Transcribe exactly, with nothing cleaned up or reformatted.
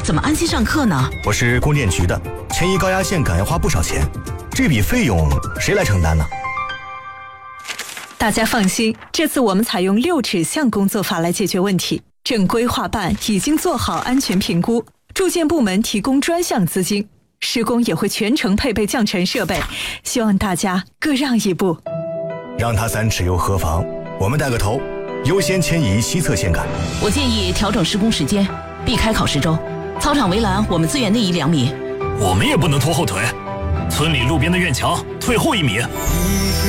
怎么安心上课呢？ 我是供电局的，迁移高压线杆要花不少钱，这笔费用谁来承担呢？ 大家放心，这次我们采用六指向工作法来解决问题。正规划办已经做好安全评估，住建部门提供专项资金，施工也会全程配备降尘设备，希望大家各让一步。 让他三尺又何妨？我们带个头，优先迁移西侧线杆。 我建议调整施工时间，避开考试周。操场围栏我们自远内移两米。 我们也不能拖后腿，村里路边的院墙退后一米。